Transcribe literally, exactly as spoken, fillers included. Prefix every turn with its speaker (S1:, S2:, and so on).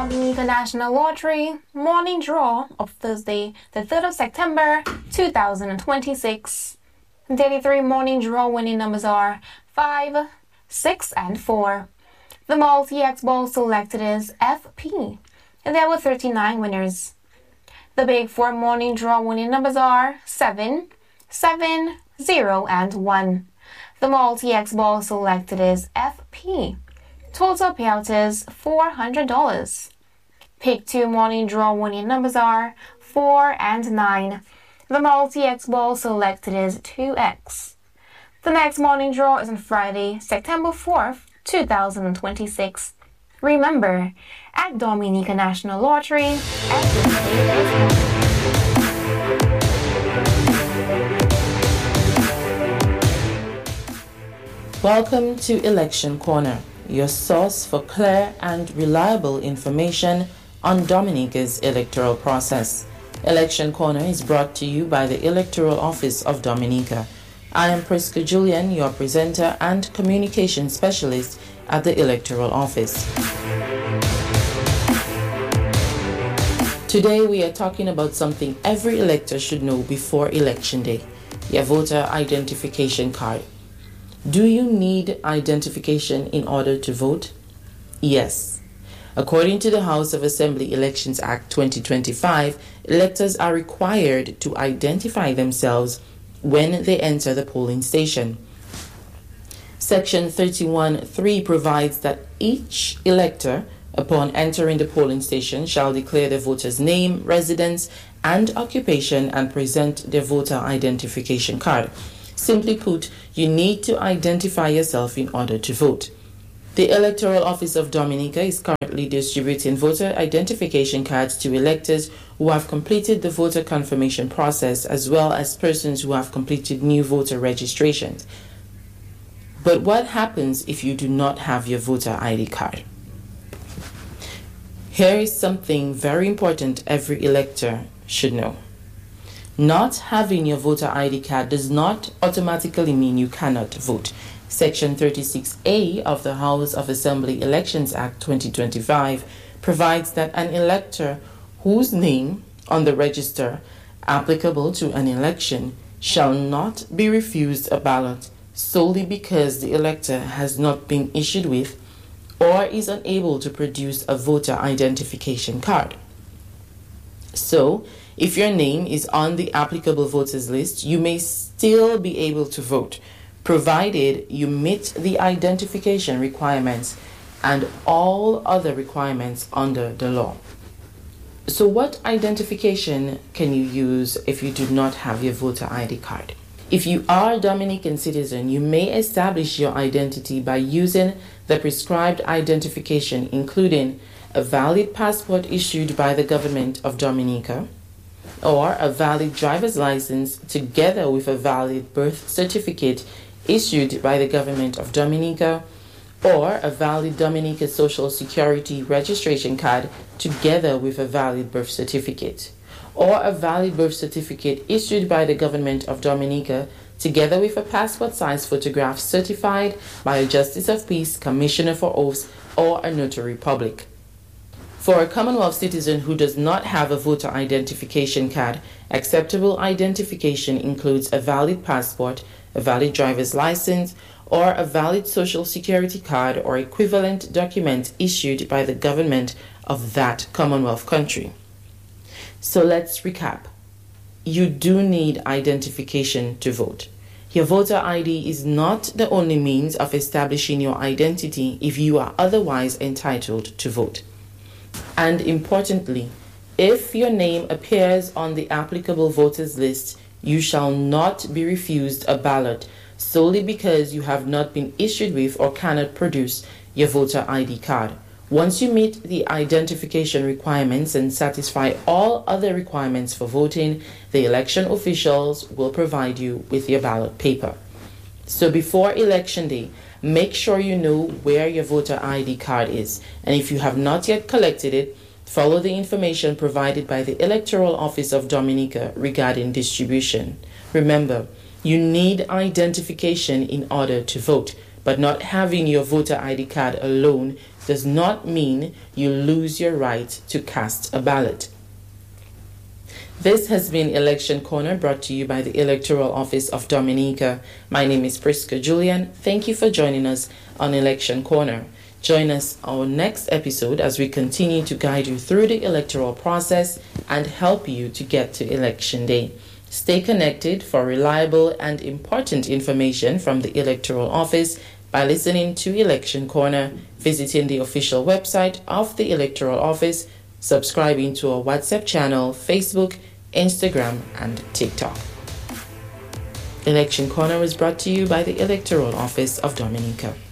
S1: Dominica National Lottery morning draw of Thursday, the third of September, two thousand twenty-six. Daily three morning draw winning numbers are five, six, and four. The multi-X ball selected is F P, and there were thirty-nine winners. The big four morning draw winning numbers are seven, seven, zero, and one. The multi-X ball selected is F P. Total payout is four hundred dollars. Pick two morning draw winning numbers are four and nine. The multi-X ball selected is two X. The next morning draw is on Friday, September fourth, two thousand twenty-six. Remember, at Dominica National Lottery, every day is
S2: Welcome to Election Corner, your source for clear and reliable information on Dominica's electoral process. Election Corner is brought to you by the Electoral Office of Dominica. I am Prisca Julian, your presenter and communication specialist at the Electoral Office. Today we are talking about something every elector should know before Election Day, your voter identification card. Do you need identification in order to vote? Yes. According to the House of Assembly Elections Act twenty twenty-five, electors are required to identify themselves when they enter the polling station. Section thirty-one point three provides that each elector, upon entering the polling station, shall declare the voter's name, residence, and occupation and present their voter identification card. Simply put, you need to identify yourself in order to vote. The Electoral Office of Dominica is currently distributing voter identification cards to electors who have completed the voter confirmation process, as well as persons who have completed new voter registrations. But what happens if you do not have your voter I D card? Here is something very important every elector should know. Not having your voter I D card does not automatically mean you cannot vote. Section thirty-six A of the House of Assembly Elections Act twenty twenty-five provides that an elector whose name on the register applicable to an election shall not be refused a ballot solely because the elector has not been issued with or is unable to produce a voter identification card. So, if your name is on the applicable voters list, you may still be able to vote, provided you meet the identification requirements and all other requirements under the law. So what identification can you use if you do not have your voter I D card? If you are a Dominican citizen, you may establish your identity by using the prescribed identification, including a valid passport issued by the government of Dominica, or a valid driver's license together with a valid birth certificate issued by the government of Dominica, or a valid Dominica Social Security registration card together with a valid birth certificate, or a valid birth certificate issued by the government of Dominica together with a passport-size photograph certified by a Justice of Peace, Commissioner for Oaths, or a notary public. For a Commonwealth citizen who does not have a voter identification card, acceptable identification includes a valid passport, a valid driver's license, or a valid Social Security card or equivalent document issued by the government of that Commonwealth country. So let's recap. You do need identification to vote. Your voter I D is not the only means of establishing your identity if you are otherwise entitled to vote. And importantly, if your name appears on the applicable voters list, you shall not be refused a ballot solely because you have not been issued with or cannot produce your voter I D card. Once you meet the identification requirements and satisfy all other requirements for voting, the election officials will provide you with your ballot paper. So before Election Day, make sure you know where your voter I D card is. And if you have not yet collected it, follow the information provided by the Electoral Office of Dominica regarding distribution. Remember, you need identification in order to vote, but not having your voter I D card alone does not mean you lose your right to cast a ballot. This has been Election Corner, brought to you by the Electoral Office of Dominica. My name is Priska Julian. Thank you for joining us on Election Corner. Join us our next episode as we continue to guide you through the electoral process and help you to get to Election Day. Stay connected for reliable and important information from the Electoral Office by listening to Election Corner, visiting the official website of the Electoral Office, subscribing to our WhatsApp channel, Facebook, Instagram, and TikTok. Election Corner was brought to you by the Electoral Office of Dominica.